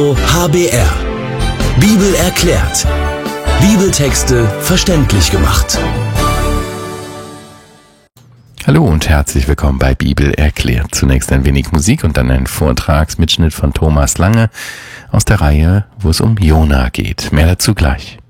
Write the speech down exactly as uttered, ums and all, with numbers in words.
H B R. Bibel erklärt. Bibeltexte verständlich gemacht. Hallo und herzlich willkommen bei Bibel erklärt. Zunächst ein wenig Musik und dann ein Vortragsmitschnitt von Thomas Lange aus der Reihe, wo es um Jona geht. Mehr dazu gleich.